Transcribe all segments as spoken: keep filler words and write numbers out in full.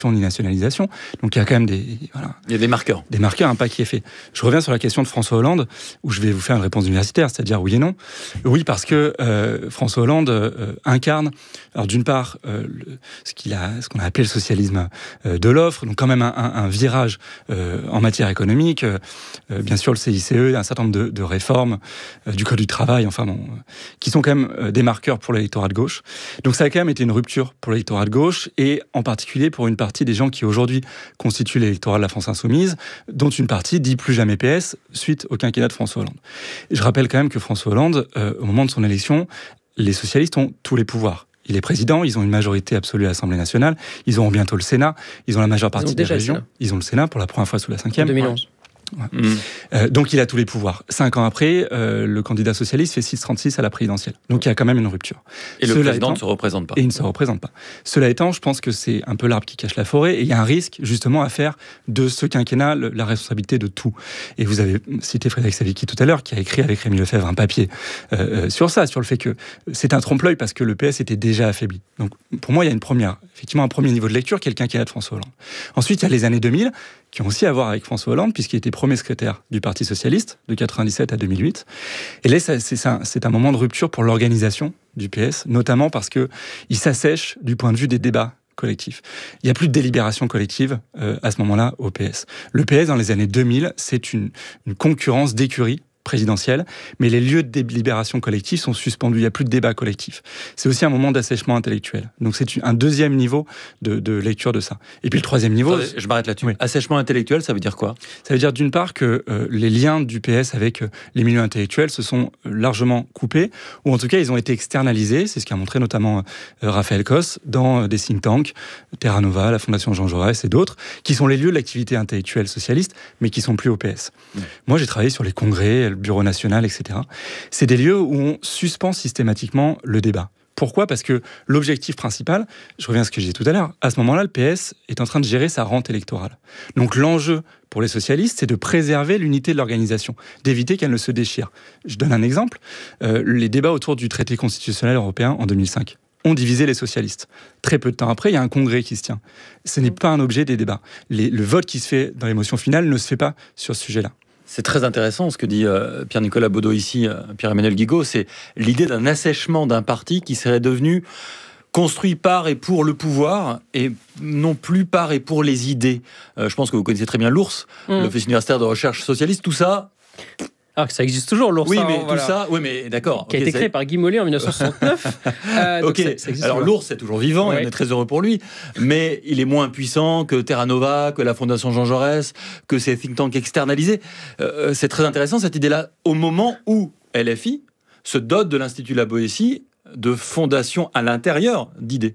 ni nationalisation. Donc il y a quand même des, voilà, il y a des marqueurs. Des marqueurs, un pas qui est fait. Je reviens sur la question de François Hollande, où je vais vous faire une réponse universitaire, c'est-à-dire oui et non. Oui, parce que euh, François Hollande euh, incarne, alors d'une part, euh, le, ce, qu'il a, ce qu'on a appelé le socialisme euh, de l'offre, donc quand même un, un, un virage euh, en matière économique, euh, bien sûr le C I C E, un certain nombre de, de réformes euh, du Code du travail, enfin bon, euh, qui sont quand même euh, des marqueurs pour l'électorat de gauche. Donc ça a quand même été une rupture pour l'électorat de gauche, et en particulier pour une partie des gens qui aujourd'hui constituent l'électorat de la France Insoumise, dont une partie dit plus jamais P S suite au quinquennat de François Hollande. Et je rappelle quand même que François Hollande, euh, au moment de son élection, les socialistes ont tous les pouvoirs. Il est président, ils ont une majorité absolue à l'Assemblée nationale, ils auront bientôt le Sénat, ils ont la majeure partie des régions, ils ont le Sénat pour la première fois sous la cinquième. En deux mille onze. Ouais. Mmh. Euh, donc il a tous les pouvoirs. Cinq ans après, euh, le candidat socialiste fait six virgule trente-six à la présidentielle. Donc il y a quand même une rupture. Et Cela le président étant, ne se représente pas. Et il ne se représente pas. Cela étant, je pense que c'est un peu l'arbre qui cache la forêt, et il y a un risque justement à faire de ce quinquennat la responsabilité de tout. Et vous avez cité Frédéric Savicki tout à l'heure, qui a écrit avec Rémi Lefebvre un papier euh, sur ça, sur le fait que c'est un trompe-l'œil parce que le P S était déjà affaibli. Donc pour moi, il y a une première, effectivement un premier niveau de lecture, qui est le quinquennat de François Hollande. Ensuite, il y a les années deux mille, qui ont aussi à voir avec François Hollande, puisqu'il était premier secrétaire du Parti socialiste, de quatre-vingt-dix-sept à deux mille huit. Et là, c'est un, c'est un moment de rupture pour l'organisation du P S, notamment parce qu'il s'assèche du point de vue des débats collectifs. Il n'y a plus de délibération collective euh, à ce moment-là au P S. Le P S, dans les années deux mille, c'est une, une concurrence d'écuries présidentielle, mais les lieux de délibération collective sont suspendus, il n'y a plus de débat collectif. C'est aussi un moment d'assèchement intellectuel. Donc c'est un deuxième niveau de, de lecture de ça. Et puis le troisième niveau... Attendez, je m'arrête là-dessus. Oui. Assèchement intellectuel, ça veut dire quoi ? Ça veut dire d'une part que euh, les liens du P S avec euh, les milieux intellectuels se sont largement coupés, ou en tout cas ils ont été externalisés, c'est ce qu'a montré notamment euh, Raphaël Cos dans euh, des think tanks, Terra Nova, la Fondation Jean Jaurès et d'autres, qui sont les lieux de l'activité intellectuelle socialiste, mais qui ne sont plus au P S. Mmh. Moi j'ai travaillé sur les congrès, le Bureau national, et cetera. C'est des lieux où on suspend systématiquement le débat. Pourquoi ? Parce que l'objectif principal, je reviens à ce que j'ai dit tout à l'heure, à ce moment-là, le P S est en train de gérer sa rente électorale. Donc l'enjeu pour les socialistes, c'est de préserver l'unité de l'organisation, d'éviter qu'elle ne se déchire. Je donne un exemple. Euh, les débats autour du traité constitutionnel européen en deux mille cinq ont divisé les socialistes. Très peu de temps après, il y a un congrès qui se tient. Ce n'est pas un objet des débats. Les, le vote qui se fait dans les motions finales ne se fait pas sur ce sujet-là. C'est très intéressant ce que dit euh, Pierre-Nicolas Baudot ici, euh, Pierre-Emmanuel Guigaud, c'est l'idée d'un assèchement d'un parti qui serait devenu construit par et pour le pouvoir et non plus par et pour les idées. Euh, je pense que vous connaissez très bien l'Ours, mmh. l'Office universitaire de recherche socialiste, tout ça... Ah, ça existe toujours, l'Ours. Oui, mais hein, tout voilà. ça, oui, mais d'accord. Qui a okay, été créé par Guy Mollet en dix-neuf cent soixante-neuf. euh, ok, ça, ça alors toujours. L'Ours, c'est toujours vivant, ouais. Et on est très heureux pour lui, mais il est moins puissant que Terra Nova, que la Fondation Jean Jaurès, que ces think tanks externalisés. Euh, c'est très intéressant, cette idée-là, au moment où L F I se dote de l'Institut La Boétie de fondations à l'intérieur d'idées.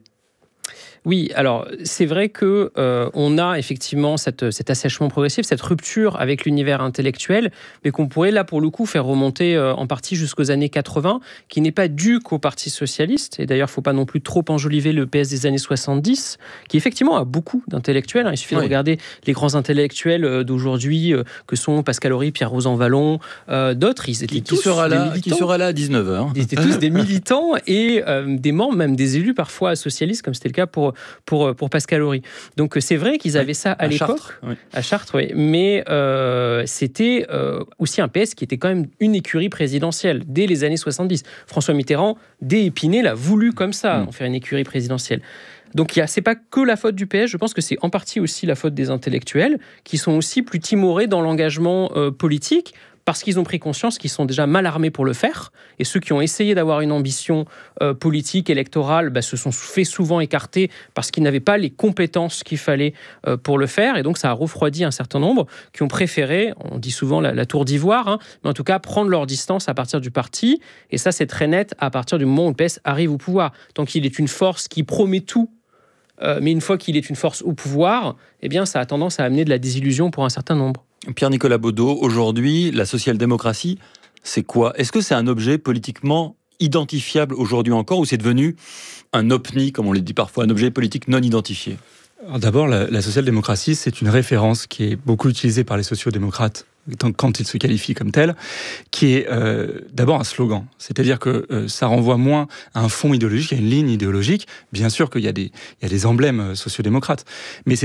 Oui, alors c'est vrai que euh, on a effectivement cette, cet assèchement progressif, cette rupture avec l'univers intellectuel, mais qu'on pourrait là pour le coup faire remonter euh, en partie jusqu'aux années quatre-vingts, qui n'est pas dû qu'au Parti socialiste. Et d'ailleurs, il ne faut pas non plus trop enjoliver le P S des années soixante-dix, qui effectivement a beaucoup d'intellectuels. Hein. Il suffit oui. de regarder les grands intellectuels d'aujourd'hui, euh, que sont Pascal Horry, Pierre Rosanvallon, euh, d'autres. Ils étaient qui, tous qui sera des là, militants. Qui sera là à dix-neuf heures. Ils étaient tous des militants et euh, des membres, même des élus parfois socialistes, comme c'était le cas pour Pour, pour Pascal Horry. Donc c'est vrai qu'ils avaient ça à, à l'époque, Chartres, oui. à Chartres, oui. Mais euh, c'était euh, aussi un P S qui était quand même une écurie présidentielle dès les années soixante-dix. François Mitterrand, dès Épinay, l'a voulu comme ça, mmh. en faire une écurie présidentielle. Donc ce n'est pas que la faute du P S, je pense que c'est en partie aussi la faute des intellectuels qui sont aussi plus timorés dans l'engagement euh, politique, parce qu'ils ont pris conscience qu'ils sont déjà mal armés pour le faire, et ceux qui ont essayé d'avoir une ambition euh, politique, électorale, bah, se sont fait souvent écarter parce qu'ils n'avaient pas les compétences qu'il fallait euh, pour le faire, et donc ça a refroidi un certain nombre qui ont préféré, on dit souvent la, la tour d'ivoire, hein, mais en tout cas prendre leur distance à partir du parti, et ça c'est très net à partir du moment où le P S arrive au pouvoir. Tant qu'il est une force qui promet tout, euh, mais une fois qu'il est une force au pouvoir, eh bien ça a tendance à amener de la désillusion pour un certain nombre. Pierre-Nicolas Baudot, aujourd'hui, la social-démocratie, c'est quoi ? Est-ce que c'est un objet politiquement identifiable aujourd'hui encore, ou c'est devenu un O P N I, comme on le dit parfois, un objet politique non identifié ? Alors d'abord, la, la social-démocratie, c'est une référence qui est beaucoup utilisée par les sociodémocrates quand ils se qualifient comme tels, qui est euh, d'abord un slogan. C'est-à-dire que euh, ça renvoie moins à un fond idéologique, à une ligne idéologique. Bien sûr qu'il y a des, il y a des emblèmes sociodémocrates, mais c'est